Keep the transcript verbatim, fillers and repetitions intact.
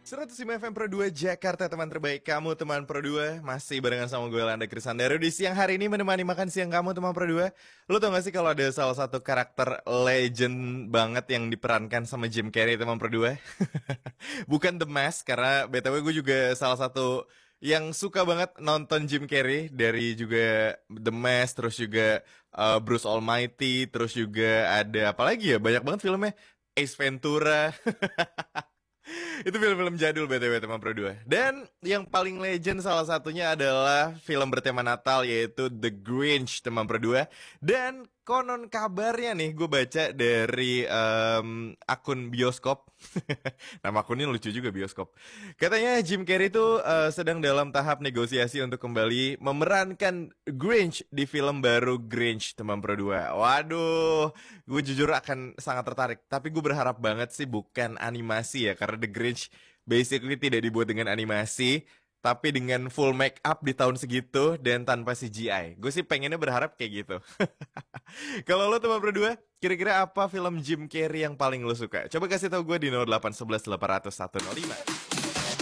seratus lima F M Pro dua Jakarta, teman terbaik kamu, teman Pro dua. Masih barengan sama gue, Landa Krisandaru. Di siang hari ini menemani makan siang kamu, teman Pro dua. Lo tau gak sih kalau ada salah satu karakter legend banget yang diperankan sama Jim Carrey, teman Pro dua? Bukan The Mask, karena B T W gue juga salah satu yang suka banget nonton Jim Carrey. Dari juga The Mask, terus juga uh, Bruce Almighty, terus juga ada apa lagi ya, banyak banget filmnya. Ace Ventura. Itu film-film jadul B T W, teman Pro dua. Dan yang paling legend salah satunya adalah film bertema Natal, yaitu The Grinch, teman Pro dua. Dan konon kabarnya nih, gue baca dari um, akun bioskop. Nama akunnya lucu juga, bioskop. Katanya Jim Carrey itu uh, sedang dalam tahap negosiasi untuk kembali memerankan Grinch di film baru Grinch, teman Pro dua. Waduh, gue jujur akan sangat tertarik. Tapi gue berharap banget sih bukan animasi ya, karena The Grinch basically tidak dibuat dengan animasi, tapi dengan full make up di tahun segitu dan tanpa C G I. Gue sih pengennya berharap kayak gitu. Kalau lo, teman berdua, kira-kira apa film Jim Carrey yang paling lo suka? Coba kasih tahu gue di nol delapan satu satu delapan nol nol satu nol lima.